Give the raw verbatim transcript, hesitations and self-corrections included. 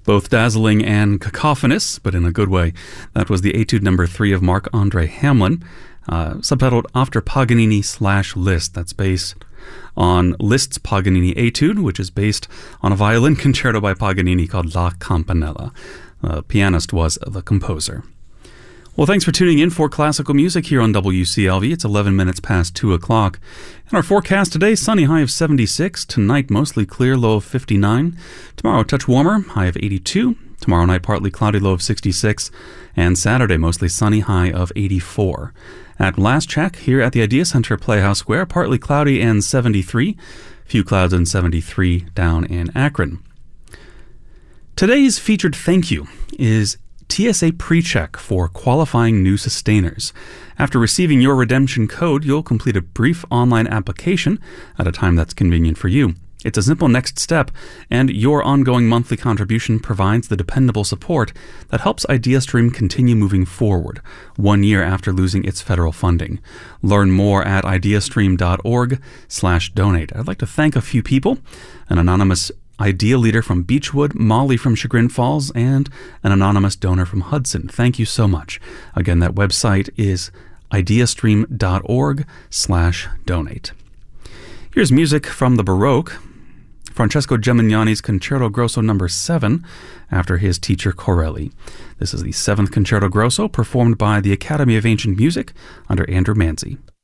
Both dazzling and cacophonous, but in a good way. That was the Etude number three of Marc-André Hamelin, uh, subtitled After Paganini slash Liszt. That's based on Liszt's Paganini Etude, which is based on a violin concerto by Paganini called La Campanella. The pianist was the composer. Well, thanks for tuning in for classical music here on W C L V. It's eleven minutes past two o'clock. And our forecast today, sunny, high of seventy-six. Tonight, mostly clear, low of fifty-nine. Tomorrow, a touch warmer, high of eighty-two. Tomorrow night, partly cloudy, low of sixty-six. And Saturday, mostly sunny, high of eighty-four. At last check, here at the Idea Center Playhouse Square, partly cloudy and seventy-three. Few clouds and seventy-three down in Akron. Today's featured thank you is T S A PreCheck for qualifying new sustainers. After receiving your redemption code, you'll complete a brief online application at a time that's convenient for you. It's a simple next step, and your ongoing monthly contribution provides the dependable support that helps IdeaStream continue moving forward, one year after losing its federal funding. Learn more at ideastream.org slash donate. I'd like to thank a few people: an anonymous Idea leader from Beechwood, Molly from Chagrin Falls, and an anonymous donor from Hudson. Thank you so much. Again, that website is ideastream.org slash donate. Here's music from the Baroque. Francesco Gemignani's Concerto Grosso number seven, after his teacher Corelli. This is the seventh Concerto Grosso, performed by the Academy of Ancient Music under Andrew Manzi.